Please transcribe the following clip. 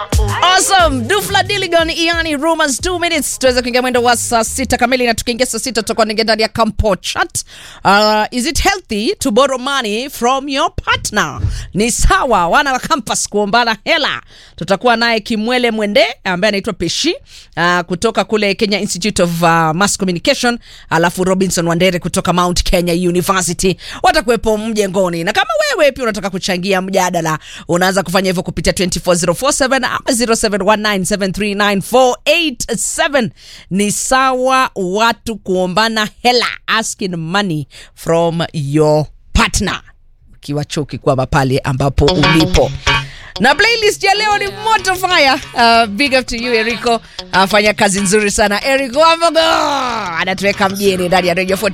Awesome. Dufla Diligan, Iani Rumors, 2 minutes. Tuweza kuingia mwendo wa saa 6 kamili na tukiingia saa 6 tutakuwa ninge ndani ya Campo Chat. Is it healthy to borrow money from your partner? Ni sawa wana wa campus kuombana hela. Tutakuwa naye Kimwele Mwende ambaye anaitwa Peshi kutoka kule Kenya Institute of Mass Communication, alafu Robinson Wandere kutoka Mount Kenya University. Watakuwepo mjengoni. Na kama wewe pia unataka kuchangia mjadala, unaanza kufanya hivyo kupitia 24047 0719739487. Ni sawa watu kuombana hela, asking money from your partner kiwa choki kwa pale ambapo ulipo. Na playlist ya leo ni Moto Fire. Big up to you Eriko. Afanya kazi nzuri sana Eriko Wambogo. Anatuweka mjini ndani ya Radio 40.